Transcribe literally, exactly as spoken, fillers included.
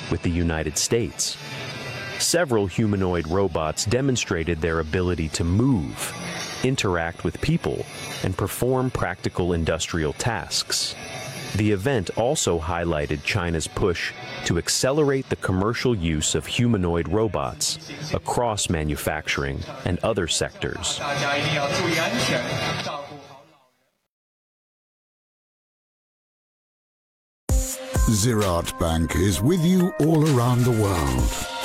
with the United States. Several humanoid robots demonstrated their ability to move, interact with people, and perform practical industrial tasks. The event also highlighted China's push to accelerate the commercial use of humanoid robots across manufacturing and other sectors. Ziraat Bank is with you all around the world.